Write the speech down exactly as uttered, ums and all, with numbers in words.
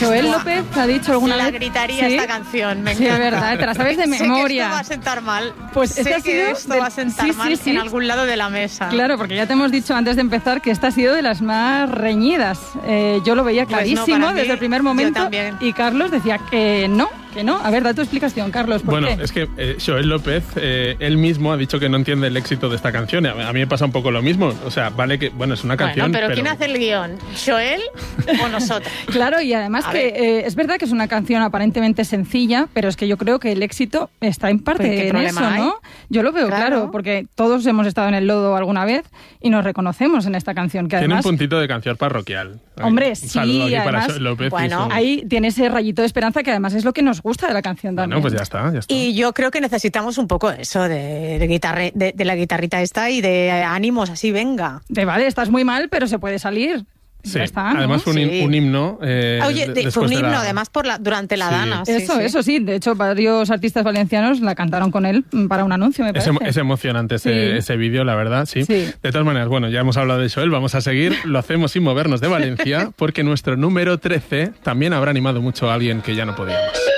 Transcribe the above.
Joel López ha dicho alguna la vez... La gritaría ¿Sí? esta canción, me Sí, encanta. es verdad, te la sabes de memoria. Sé que esto va a sentar mal. Pues sé este ha que sido esto de... va a sentar sí, mal sí, sí. en algún lado de la mesa. Claro, porque ya te hemos dicho antes de empezar que esta ha sido de las más reñidas. Eh, yo lo veía clarísimo pues no, desde mí, el primer momento. Yo también. Y Carlos decía que no, que no. A ver, da tu explicación, Carlos, ¿por bueno, qué? es que eh, Joel López, eh, él mismo ha dicho que no entiende el éxito de esta canción. A, a mí me pasa un poco lo mismo. O sea, vale que, bueno, es una canción, Bueno, pero, pero... ¿quién hace el guión? ¿Joel o nosotros? Claro, y además A que eh, es verdad que es una canción aparentemente sencilla, pero es que yo creo que el éxito está en parte ¿Qué en problema eso, hay? ¿no? Yo lo veo claro. Claro. porque todos hemos estado en el lodo alguna vez y nos reconocemos en esta canción, que Tiene además... un puntito de canción parroquial. Hombre, Un sí, saludo aquí para además, Joel López y bueno, su- Ahí tiene ese rayito de esperanza que además es lo que nos gusta de la canción también. Bueno, pues ya está, ya está. Y yo creo que necesitamos un poco eso de, de, guitarre, de, de la guitarrita esta y de ánimos, así, venga. Te vale, estás muy mal, pero se puede salir. Sí, Ya está, ¿no? además fue un, Sí. un himno. Eh, Oye, de- fue después un de himno, la- además, por la, durante la Sí. dana. Sí, Eso, sí. eso sí. De hecho, varios artistas valencianos la cantaron con él para un anuncio, me Es, parece. emo- es emocionante ese, Sí. ese vídeo, la verdad, sí. Sí. De todas maneras, bueno, ya hemos hablado de Joel, vamos a seguir. Lo hacemos sin movernos de Valencia, porque nuestro número trece también habrá animado mucho a alguien que ya no podíamos.